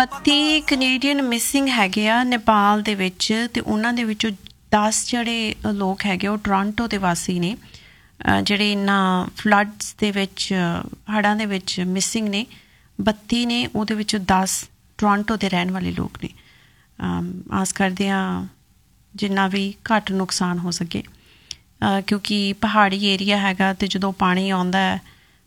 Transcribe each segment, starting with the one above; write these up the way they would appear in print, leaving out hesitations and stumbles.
32 Canadian missing ਹੈਗੇ ਆ ਨੇਪਾਲ ਦੇ ਵਿੱਚ, ਅਤੇ ਉਹਨਾਂ ਦੇ ਵਿੱਚੋਂ 10 ਜਿਹੜੇ ਲੋਕ ਹੈਗੇ ਉਹ ਟੋਰਾਂਟੋ ਦੇ ਵਾਸੀ ਨੇ, ਜਿਹੜੇ ਇਹਨਾਂ ਫਲੱਡਸ ਦੇ ਵਿੱਚ ਹੜ੍ਹਾਂ ਦੇ ਵਿੱਚ ਮਿਸਿੰਗ ਨੇ। 32 ਨੇ, ਉਹਦੇ ਵਿੱਚੋਂ 10 ਟੋਰਾਂਟੋ ਦੇ ਰਹਿਣ ਵਾਲੇ ਲੋਕ ਨੇ। ਆਸ ਕਰਦੇ ਹਾਂ ਜਿੰਨਾ ਵੀ ਘੱਟ ਨੁਕਸਾਨ ਹੋ ਸਕੇ, ਕਿਉਂਕਿ ਪਹਾੜੀ ਏਰੀਆ ਹੈਗਾ ਅਤੇ ਜਦੋਂ ਪਾਣੀ ਆਉਂਦਾ ਹੈ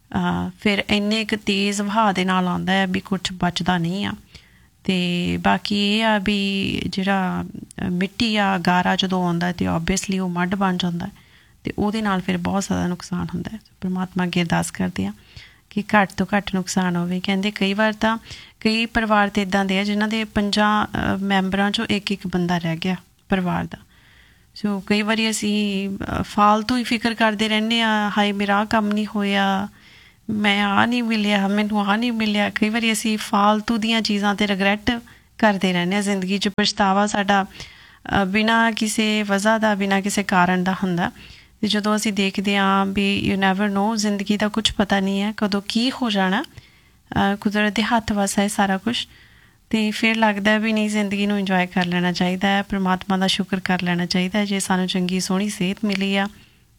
ਫਿਰ ਇੰਨੇ ਕੁ ਤੇਜ਼ ਵਹਾਅ ਦੇ ਨਾਲ ਆਉਂਦਾ ਹੈ ਵੀ ਕੁਛ ਬਚਦਾ ਨਹੀਂ ਆ। ਅਤੇ ਬਾਕੀ ਇਹ ਆ ਵੀ ਜਿਹੜਾ ਮਿੱਟੀ ਆ ਗਾਰਾ ਜਦੋਂ ਆਉਂਦਾ ਅਤੇ ਓਬਵੀਅਸਲੀ ਉਹ ਮੱਡ ਬਣ ਜਾਂਦਾ ਅਤੇ ਉਹਦੇ ਨਾਲ ਫਿਰ ਬਹੁਤ ਜ਼ਿਆਦਾ ਨੁਕਸਾਨ ਹੁੰਦਾ ਹੈ। ਪਰਮਾਤਮਾ ਅੱਗੇ ਅਰਦਾਸ ਕਰਦੇ ਹਾਂ ਕਿ ਘੱਟ ਤੋਂ ਘੱਟ ਨੁਕਸਾਨ ਹੋਵੇ। ਕਹਿੰਦੇ ਕਈ ਵਾਰ ਤਾਂ ਕਈ ਪਰਿਵਾਰ ਤਾਂ ਇੱਦਾਂ ਦੇ ਆ ਜਿਨ੍ਹਾਂ ਦੇ 5 ਮੈਂਬਰਾਂ 'ਚੋਂ ਇੱਕ ਬੰਦਾ ਰਹਿ ਗਿਆ ਪਰਿਵਾਰ ਦਾ। ਸੋ ਕਈ ਵਾਰੀ ਅਸੀਂ ਫਾਲਤੂ ਹੀ ਫਿਕਰ ਕਰਦੇ ਰਹਿੰਦੇ ਹਾਂ, ਹਾਏ ਮੇਰਾ ਆਹ ਕੰਮ ਨਹੀਂ ਹੋਇਆ, ਮੈਂ ਆਹ ਨਹੀਂ ਮਿਲਿਆ, ਮੈਨੂੰ ਆਹ ਨਹੀਂ ਮਿਲਿਆ। ਕਈ ਵਾਰੀ ਅਸੀਂ ਫਾਲਤੂ ਦੀਆਂ ਚੀਜ਼ਾਂ 'ਤੇ ਰਿਗਰੈਟ ਕਰਦੇ ਰਹਿੰਦੇ ਹਾਂ। ਜ਼ਿੰਦਗੀ 'ਚ ਪਛਤਾਵਾ ਸਾਡਾ ਬਿਨਾਂ ਕਿਸੇ ਵਜ੍ਹਾ ਦਾ, ਬਿਨਾਂ ਕਿਸੇ ਕਾਰਨ ਦਾ ਹੁੰਦਾ। ਅਤੇ ਜਦੋਂ ਅਸੀਂ ਦੇਖਦੇ ਹਾਂ ਵੀ ਯੂ ਨੈਵਰ ਨੋ, ਜ਼ਿੰਦਗੀ ਦਾ ਕੁਛ ਪਤਾ ਨਹੀਂ ਹੈ ਕਦੋਂ ਕੀ ਹੋ ਜਾਣਾ, ਕੁਦਰਤ ਦੇ ਹੱਥ ਵੱਸ ਹੈ ਸਾਰਾ ਕੁਛ। ਅਤੇ ਫਿਰ ਲੱਗਦਾ ਵੀ ਨਹੀਂ, ਜ਼ਿੰਦਗੀ ਨੂੰ ਇੰਜੋਏ ਕਰ ਲੈਣਾ ਚਾਹੀਦਾ ਹੈ, ਪਰਮਾਤਮਾ ਦਾ ਸ਼ੁਕਰ ਕਰ ਲੈਣਾ ਚਾਹੀਦਾ ਜੇ ਸਾਨੂੰ ਚੰਗੀ ਸੋਹਣੀ ਸਿਹਤ ਮਿਲੀ ਆ,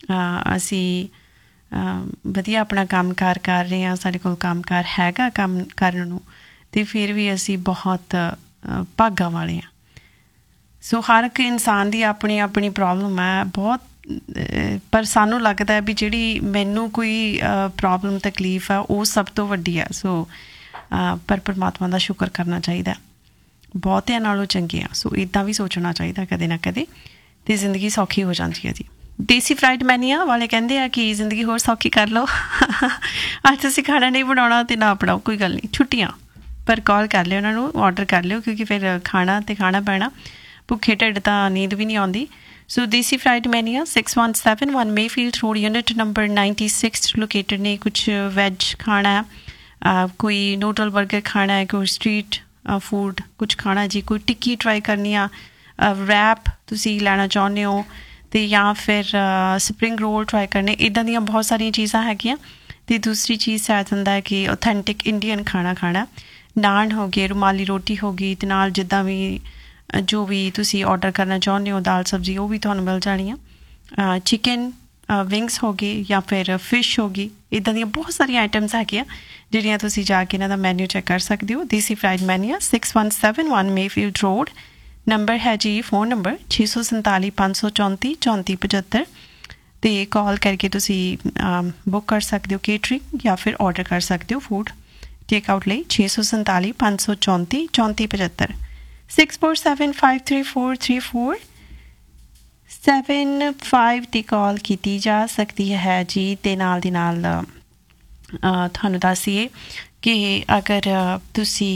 ਅਸੀਂ ਵਧੀਆ ਆਪਣਾ ਕੰਮ ਕਾਰ ਕਰ ਰਹੇ ਹਾਂ, ਸਾਡੇ ਕੋਲ ਕੰਮ ਕਾਰ ਹੈਗਾ ਕੰਮ ਕਰਨ ਨੂੰ, ਅਤੇ ਫਿਰ ਵੀ ਅਸੀਂ ਬਹੁਤ ਭਾਗਾਂ ਵਾਲੇ ਹਾਂ। ਸੋ ਹਰ ਇੱਕ ਇਨਸਾਨ ਦੀ ਆਪਣੀ ਆਪਣੀ ਪ੍ਰੋਬਲਮ ਹੈ ਬਹੁਤ, ਪਰ ਸਾਨੂੰ ਲੱਗਦਾ ਵੀ ਜਿਹੜੀ ਮੈਨੂੰ ਕੋਈ ਪ੍ਰੋਬਲਮ ਤਕਲੀਫ ਆ ਉਹ ਸਭ ਤੋਂ ਵੱਡੀ ਆ। ਸੋ ਪਰ ਪਰਮਾਤਮਾ ਦਾ ਸ਼ੁਕਰ ਕਰਨਾ ਚਾਹੀਦਾ, ਬਹੁਤਿਆਂ ਨਾਲੋਂ ਚੰਗੇ ਆ। ਸੋ ਇੱਦਾਂ ਵੀ ਸੋਚਣਾ ਚਾਹੀਦਾ ਕਦੇ ਨਾ ਕਦੇ, ਅਤੇ ਜ਼ਿੰਦਗੀ ਸੌਖੀ ਹੋ ਜਾਂਦੀ ਹੈ ਜੀ। ਦੇਸੀ ਫਰਾਈਡ ਮੈਨੀਆ ਵਾਲੇ ਕਹਿੰਦੇ ਆ ਕਿ ਜ਼ਿੰਦਗੀ ਹੋਰ ਸੌਖੀ ਕਰ ਲਓ। ਅੱਜ ਤੁਸੀਂ ਖਾਣਾ ਨਹੀਂ ਬਣਾਉਣਾ ਅਤੇ ਨਾ ਬਣਾਓ, ਕੋਈ ਗੱਲ ਨਹੀਂ, ਛੁੱਟੀਆਂ, ਪਰ ਕਾਲ ਕਰ ਲਿਓ ਉਹਨਾਂ ਨੂੰ, ਔਡਰ ਕਰ ਲਿਓ, ਕਿਉਂਕਿ ਫਿਰ ਖਾਣਾ ਤਾਂ ਖਾਣਾ ਪੈਣਾ, ਭੁੱਖੇ ਢਿੱਡ ਤਾਂ ਨੀਂਦ ਵੀ ਨਹੀਂ ਆਉਂਦੀ। ਸੋ ਦੇਸੀ fried ਮੈਨੀਆ 6171 Mayfield road, unit number 96 located ਨੇ। ਕੁਛ ਵੈਜ ਖਾਣਾ, ਕੋਈ ਨੂਡਲ ਬਰਗਰ ਖਾਣਾ ਹੈ, ਕੋਈ ਸਟਰੀਟ ਫੂਡ ਕੁਛ ਖਾਣਾ ਜੀ, ਕੋਈ ਟਿੱਕੀ ਟਰਾਈ ਕਰਨੀ ਆ, ਰੈਪ ਤੁਸੀਂ ਲੈਣਾ ਚਾਹੁੰਦੇ ਹੋ, ਅਤੇ ਜਾਂ ਫਿਰ ਸਪਰਿੰਗ ਰੋਲ ਟਰਾਈ ਕਰਨੇ। ਇੱਦਾਂ ਦੀਆਂ ਬਹੁਤ ਸਾਰੀਆਂ ਚੀਜ਼ਾਂ ਹੈਗੀਆਂ। ਅਤੇ ਦੂਸਰੀ ਚੀਜ਼ ਸ਼ਾਇਦ ਹੁੰਦਾ ਹੈ ਕਿ ਓਥੈਂਟਿਕ ਇੰਡੀਅਨ ਖਾਣਾ ਖਾਣਾ, ਨਾਨ ਹੋ ਗਏ, ਰੁਮਾਲੀ ਰੋਟੀ ਹੋ ਗਈ, ਅਤੇ ਨਾਲ ਜਿੱਦਾਂ ਵੀ ਜੋ ਵੀ ਤੁਸੀਂ ਔਡਰ ਕਰਨਾ ਚਾਹੁੰਦੇ ਹੋ, ਦਾਲ ਸਬਜ਼ੀ, ਉਹ ਵੀ ਤੁਹਾਨੂੰ ਮਿਲ ਜਾਣੀ ਆ। ਚਿਕਨ ਵਿੰਗਸ ਹੋ ਗਏ ਜਾਂ ਫਿਰ ਫਿਸ਼ ਹੋ ਗਈ, ਇੱਦਾਂ ਦੀਆਂ ਬਹੁਤ ਸਾਰੀਆਂ ਆਈਟਮਸ ਹੈਗੀਆਂ ਜਿਹੜੀਆਂ ਤੁਸੀਂ ਜਾ ਕੇ ਇਹਨਾਂ ਦਾ ਮੈਨਿਊ ਚੈੱਕ ਕਰ ਸਕਦੇ ਹੋ। ਦੇਸੀ ਫਰਾਈਡ ਮੈਨੀਆ 6171 ਮੇਫੀਲਡ ਰੋਡ। ਨੰਬਰ ਹੈ ਜੀ, ਫੋਨ ਨੰਬਰ 647 534 3475, ਅਤੇ ਕਾਲ ਕਰਕੇ ਤੁਸੀਂ ਬੁੱਕ ਕਰ ਸਕਦੇ ਹੋ ਕੇਟਰਿੰਗ, ਜਾਂ ਫਿਰ ਔਡਰ ਕਰ ਸਕਦੇ ਹੋ ਫੂਡ ਟੇਕ ਆਊਟ ਲਈ। 647 534 3475 6475343475 ਦੀ ਕਾਲ ਕੀਤੀ ਜਾ ਸਕਦੀ ਹੈ ਜੀ। ਅਤੇ ਨਾਲ ਦੀ ਨਾਲ ਤੁਹਾਨੂੰ ਦੱਸੀਏ ਕਿ ਅਗਰ ਤੁਸੀਂ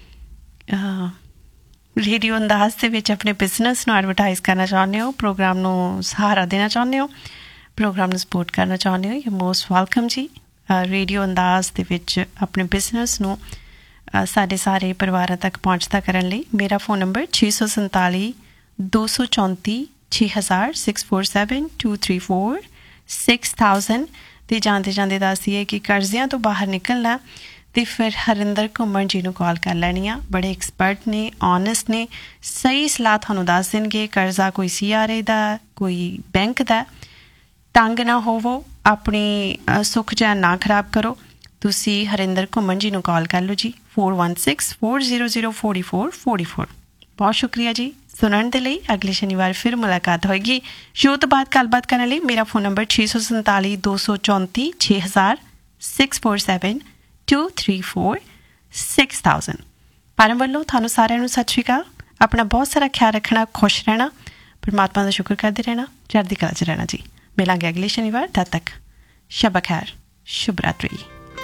ਰੇਡੀਓ ਅੰਦਾਜ਼ ਦੇ ਵਿੱਚ ਆਪਣੇ ਬਿਜ਼ਨਸ ਨੂੰ ਐਡਵਰਟਾਈਜ਼ ਕਰਨਾ ਚਾਹੁੰਦੇ ਹੋ, ਪ੍ਰੋਗਰਾਮ ਨੂੰ ਸਹਾਰਾ ਦੇਣਾ ਚਾਹੁੰਦੇ ਹੋ, ਪ੍ਰੋਗਰਾਮ ਨੂੰ ਸਪੋਰਟ ਕਰਨਾ ਚਾਹੁੰਦੇ ਹੋ, ਯੂ ਮੋਸਟ ਵੈਲਕਮ ਜੀ। ਰੇਡੀਓ ਅੰਦਾਜ਼ ਦੇ ਵਿੱਚ ਆਪਣੇ ਬਿਜ਼ਨਸ ਨੂੰ ਸਾਡੇ ਸਾਰੇ ਪਰਿਵਾਰਾਂ ਤੱਕ ਪਹੁੰਚਦਾ ਕਰਨ ਲਈ ਮੇਰਾ ਫੋਨ ਨੰਬਰ 647 234 6000 647 234 6000। ਅਤੇ ਜਾਂਦੇ ਜਾਂਦੇ ਦੱਸਦੀਏ ਕਿ ਕਰਜ਼ਿਆਂ ਤੋਂ ਬਾਹਰ ਨਿਕਲਣਾ, ਅਤੇ ਫਿਰ ਹਰਿੰਦਰ ਘੁੰਮਣ ਜੀ ਨੂੰ ਕਾਲ ਕਰ ਲੈਣੀ ਆ। ਬੜੇ ਐਕਸਪਰਟ ਨੇ, ਓਨੈਸਟ ਨੇ, ਸਹੀ ਸਲਾਹ ਤੁਹਾਨੂੰ ਦੱਸ ਦੇਣਗੇ। ਕਰਜ਼ਾ ਕੋਈ CRA ਦਾ, ਕੋਈ ਬੈਂਕ ਦਾ। ਤੰਗ ਨਾ ਹੋਵੋ, ਆਪਣੀ ਸੁੱਖ ਚੈਨ ਨਾ ਖਰਾਬ ਕਰੋ, ਤੁਸੀਂ ਹਰਿੰਦਰ ਘੁੰਮਣ ਜੀ ਨੂੰ ਕਾਲ ਕਰ ਲਓ ਜੀ, 4164004444। ਬਹੁਤ ਸ਼ੁਕਰੀਆ ਜੀ ਸੁਣਨ ਦੇ ਲਈ। ਅਗਲੇ ਸ਼ਨੀਵਾਰ ਫਿਰ ਮੁਲਾਕਾਤ ਹੋਏਗੀ। ਸ਼ੋਅ ਤੋਂ ਬਾਅਦ ਗੱਲਬਾਤ ਕਰਨ ਲਈ ਮੇਰਾ ਫੋਨ ਨੰਬਰ 647 234 6000 647 234 6000। ਪਰਮ ਵੱਲੋਂ ਤੁਹਾਨੂੰ ਸਾਰਿਆਂ ਨੂੰ ਸਤਿ ਸ਼੍ਰੀ ਅਕਾਲ। ਆਪਣਾ ਬਹੁਤ ਸਾਰਾ ਖਿਆਲ ਰੱਖਣਾ, ਖੁਸ਼ ਰਹਿਣਾ, ਪਰਮਾਤਮਾ ਦਾ ਸ਼ੁਕਰ ਕਰਦੇ ਰਹਿਣਾ, ਚੜ੍ਹਦੀ ਕਲਾ 'ਚ ਰਹਿਣਾ ਜੀ। ਮਿਲਾਂਗੇ ਅਗਲੇ ਸ਼ਨੀਵਾਰ, ਤਦ ਤੱਕ ਸ਼ਬ ਖੈਰ, ਸ਼ੁਭ ਰਾਤਰੀ।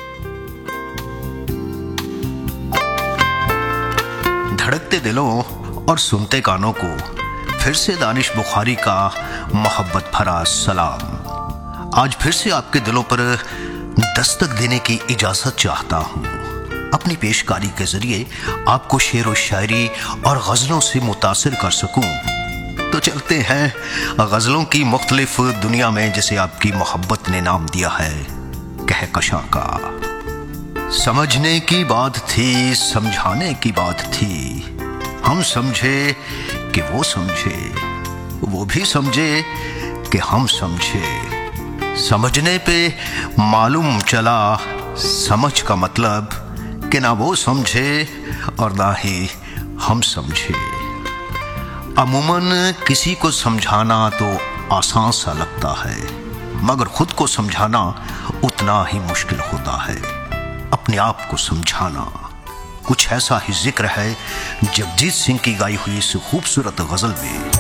धड़कते दिलों और सुनते कानों को फिर से दानिश बुखारी का मोहब्बत भरा सलाम। आज फिर से आपके दिलों पर दस्तक देने की इजाजत चाहता हूँ। अपनी पेशकारी के जरिए आपको शेर व शायरी और गज़लों से मुतासिर कर सकूँ, तो चलते हैं गज़लों की मुख्तलिफ दुनिया में जिसे आपकी मोहब्बत ने नाम दिया है कहकशां का। समझने की बात थी, समझाने की बात थी। हम समझे कि वो समझे, वो भी समझे कि हम समझे। समझने पे मालूम चला समझ का मतलब कि ना वो समझे और ना ही हम समझे। अमूमन किसी को समझाना तो आसान सा लगता है, मगर खुद को समझाना उतना ही मुश्किल होता है। अपने आप को समझाना, कुछ ऐसा ही जिक्र है जगजीत सिंह की गाई हुई इस खूबसूरत गजल में।